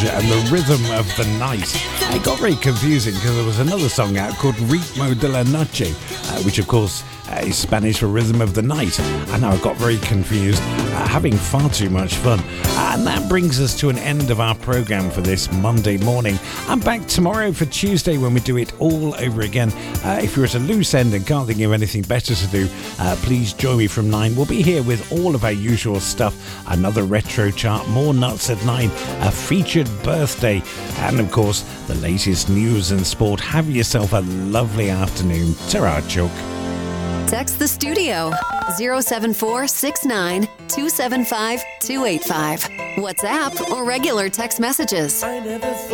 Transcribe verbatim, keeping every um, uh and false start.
and the Rhythm of the Night. It got very confusing because there was another song out called Ritmo de la Noche, uh, which of course uh, is Spanish for Rhythm of the Night. I know I got very confused, uh, having far too much fun. Uh, and that brings us to an end of our programme for this Monday morning. I'm back tomorrow for Tuesday when we do it all over again. Uh, if you're at a loose end and can't think of anything better to do, uh, please join me from nine. We'll be here with all of our usual stuff, another retro chart, more nuts at nine, a featured birthday, and of course the latest news and sport. Have yourself a lovely afternoon. Ta-ra, Chuck. Text the studio zero seven four six nine two seven five two eight five. WhatsApp or regular text messages.